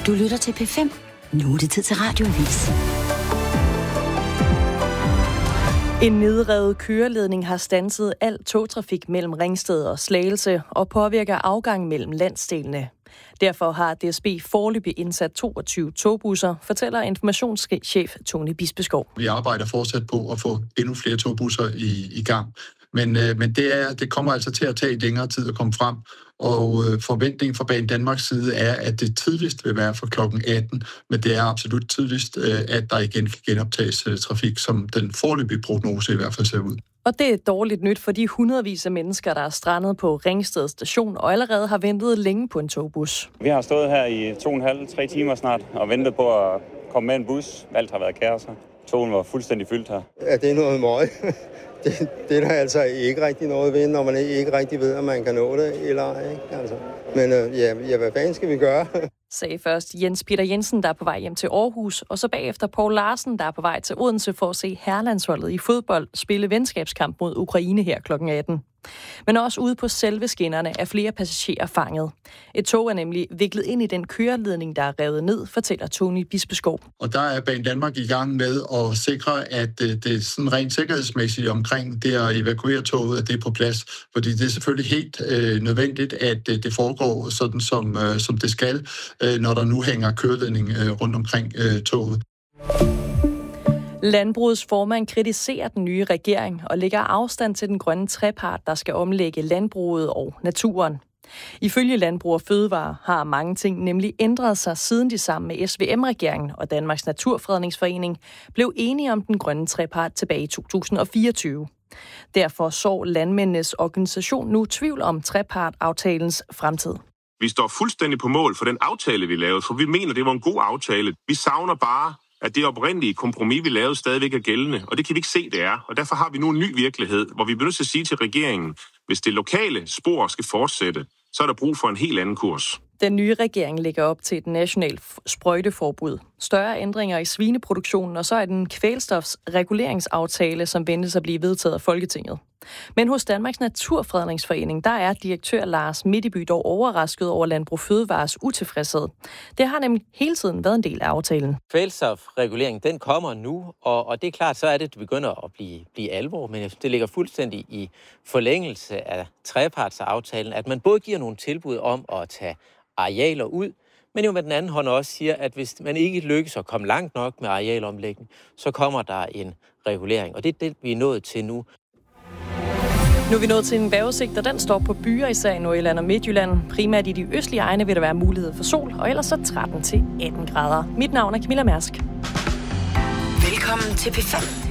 Du lytter til P5. Nu er det tid til Radioavis. En nedrevet køreledning har standset al togtrafik mellem Ringsted og Slagelse og påvirker afgang mellem landsdelene. Derfor har DSB foreløbig indsat 22 togbusser, fortæller informationschef Tony Bispeskov. Vi arbejder fortsat på at få endnu flere togbusser i gang. Men det kommer altså til at tage længere tid at komme frem, og forventningen fra Banedanmarks side er, at det tidligst vil være for klokken 18, men det er absolut tidligst, at der igen kan genoptages trafik, som den foreløbige prognose i hvert fald ser ud. Og det er dårligt nyt for de hundredvis af mennesker, der er strandet på Ringsted station og allerede har ventet længe på en togbus. Vi har stået her i 2,5-3 timer snart og ventet på at komme med en bus. Alt har været kaos her. Togen var fuldstændig fyldt her. Ja, det er noget møg. Det er der altså ikke rigtig noget ved, når man ikke rigtig ved, om man kan nå det eller ej. Ikke? Altså. Men hvad fanden skal vi gøre? Sagde først Jens Peter Jensen, der er på vej hjem til Aarhus, og så bagefter Poul Larsen, der er på vej til Odense for at se herrelandsholdet i fodbold spille venskabskamp mod Ukraine her kl. 18. Men også ude på selve skinnerne er flere passagerer fanget. Et tog er nemlig viklet ind i den køreledning, der er revet ned, fortæller Tony Bispeskov. Og der er Banedanmark i gang med at sikre, at det sådan rent sikkerhedsmæssigt omkring det at evakuere toget, at det er på plads. Fordi det er selvfølgelig helt nødvendigt, at det foregår sådan, som det skal, når der nu hænger køreledning rundt omkring toget. Landbrugets formand kritiserer den nye regering og lægger afstand til den grønne trepart, der skal omlægge landbruget og naturen. Ifølge Landbrug og Fødevare har mange ting nemlig ændret sig, siden de sammen med SVM-regeringen og Danmarks Naturfredningsforening blev enige om den grønne trepart tilbage i 2024. Derfor så landmændenes organisation nu tvivl om trepartaftalens fremtid. Vi står fuldstændig på mål for den aftale, vi lavede, for vi mener, det var en god aftale. Vi savner bare, at det oprindelige kompromis, vi lavede, stadigvæk er gældende, og det kan vi ikke se, det er. Og derfor har vi nu en ny virkelighed, hvor vi bliver nødt til at sige til regeringen, hvis det lokale spor skal fortsætte, så er der brug for en helt anden kurs. Den nye regering lægger op til et nationalt sprøjteforbud, større ændringer i svineproduktionen, og så er den kvælstofsreguleringsaftale, som ventes at blive vedtaget af Folketinget. Men hos Danmarks Naturfredningsforening, der er direktør Lars Midtby dog overrasket over Landbrug Fødevares utilfredshed. Det har nemlig hele tiden været en del af aftalen. Kvælstofregulering, den kommer nu, og det er klart, så er det begynder at blive alvor, men det ligger fuldstændig i forlængelse af trepartsaftalen, at man både giver nogle tilbud om at tage arealer ud, men jo med den anden hånd også siger, at hvis man ikke lykkes at komme langt nok med arealomlægning, så kommer der en regulering, og det er det, vi er nået til nu. Nu er vi nået til en vejrudsigt, og den står på byer, især i Nordjylland og Midtjylland. Primært i de østlige egne vil der være mulighed for sol, og ellers så 13-18 grader. Mit navn er Camilla Mærsk. Velkommen til P5.